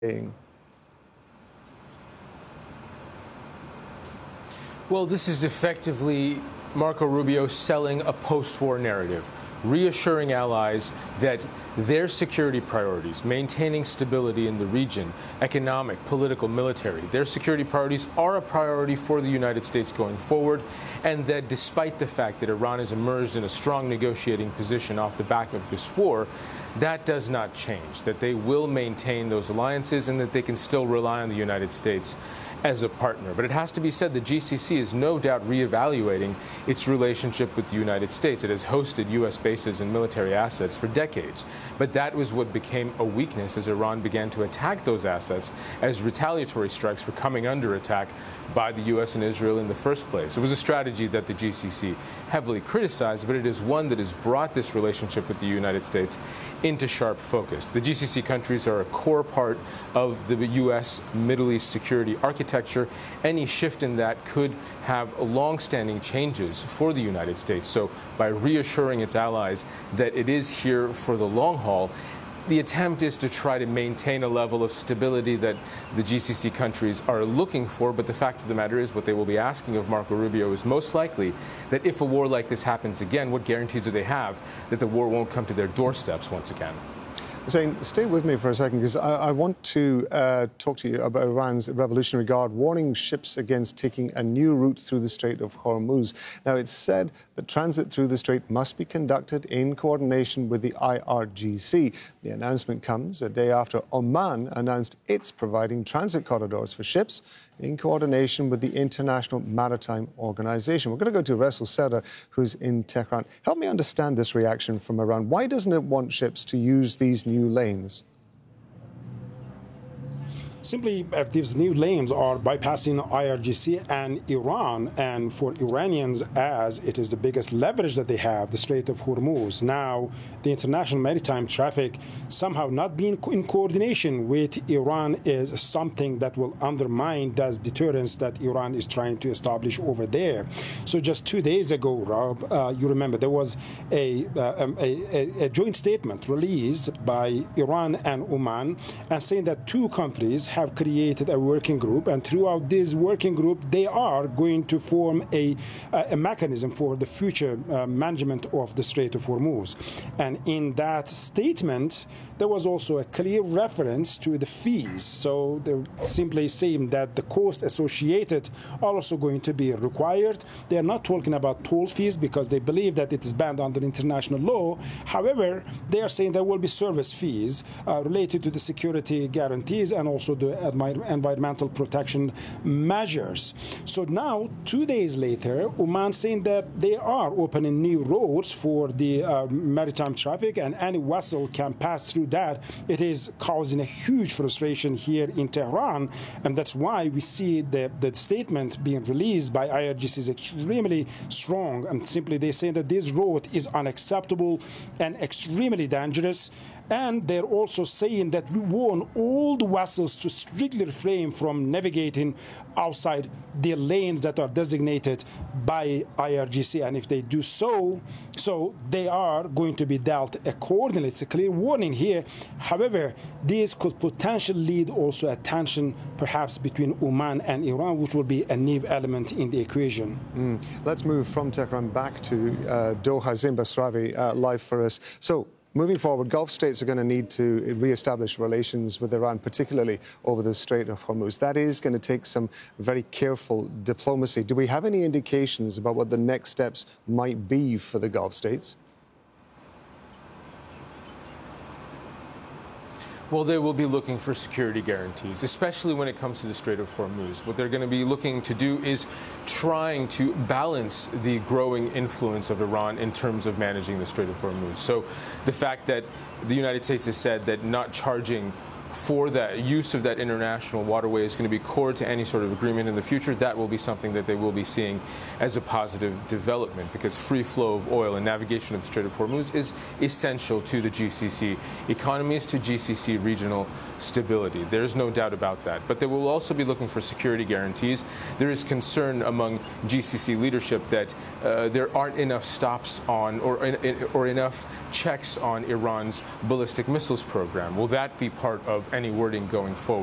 saying? Well, this is effectively Marco Rubio selling a post-war narrative, reassuring allies that their security priorities, maintaining stability in the region, economic, political, military, their security priorities are a priority for the United States going forward, and that despite the fact that Iran has emerged in a strong negotiating position off the back of this war, that does not change, that they will maintain those alliances and that they can still rely on the United States as a partner. But it has to be said the GCC is no doubt reevaluating its relationship with the United States. It has hosted U.S. bases and military assets for decades. But that was what became a weakness as Iran began to attack those assets as retaliatory strikes for coming under attack by the U.S. and Israel in the first place. It was a strategy that the GCC heavily criticized, but it is one that has brought this relationship with the United States into sharp focus. The GCC countries are a core part of the U.S. Middle East security architecture. Any shift in that could have long-standing changes for the United States. So by reassuring its allies that it is here for the long haul, the attempt is to try to maintain a level of stability that the GCC countries are looking for, but the fact of the matter is what they will be asking of Marco Rubio is most likely that if a war like this happens again, what guarantees do they have that the war won't come to their doorsteps once again? Hussein, stay with me for a second, because I want to talk to you about Iran's Revolutionary Guard warning ships against taking a new route through the Strait of Hormuz. Now, it's said that transit through the strait must be conducted in coordination with the IRGC. The announcement comes a day after Oman announced it's providing transit corridors for ships in coordination with the International Maritime Organization. We're going to go to Rasul Serdar, who's in Tehran. Help me understand this reaction from Iran. Why doesn't it want ships to use these new lanes? Simply, if these new lanes are bypassing IRGC and Iran, and for Iranians, as it is the biggest leverage that they have, the Strait of Hormuz. Now, the international maritime traffic somehow not being in coordination with Iran is something that will undermine that deterrence that Iran is trying to establish over there. So just 2 days ago, Rob, you remember there was a joint statement released by Iran and Oman, and saying that two countries have created a working group, and throughout this working group, they are going to form a mechanism for the future management of the Strait of Hormuz. And in that statement, there was also a clear reference to the fees. So they're simply saying that the costs associated are also going to be required. They are not talking about toll fees because they believe that it is banned under international law. However, they are saying there will be service fees related to the security guarantees and also the environmental protection measures. So now, 2 days later, Oman saying that they are opening new roads for the maritime traffic, and any vessel can pass through that. It is causing a huge frustration here in Tehran, and that's why we see the statement being released by IRGC is extremely strong, and simply they say that this road is unacceptable and extremely dangerous. And they're also saying that we warn all the vessels to strictly refrain from navigating outside the lanes that are designated by IRGC. And if they do so they are going to be dealt accordingly. It's a clear warning here. However, this could potentially lead also a tension perhaps between Oman and Iran, which will be a new element in the equation. Let's move from Tehran back to Doha. Zain Basravi live for us. So, moving forward, Gulf states are going to need to re-establish relations with Iran, particularly over the Strait of Hormuz. That is going to take some very careful diplomacy. Do we have any indications about what the next steps might be for the Gulf states? Well, they will be looking for security guarantees, especially when it comes to the Strait of Hormuz. What they're going to be looking to do is trying to balance the growing influence of Iran in terms of managing the Strait of Hormuz. So the fact that the United States has said that not charging for that use of that international waterway is going to be core to any sort of agreement in the future, that will be something that they will be seeing as a positive development, because free flow of oil and navigation of the Strait of Hormuz is essential to the GCC economies, to GCC regional stability. There's no doubt about that. But they will also be looking for security guarantees. There is concern among GCC leadership that there aren't enough stops on or enough checks on Iran's ballistic missiles program. Will that be part of of any wording going forward.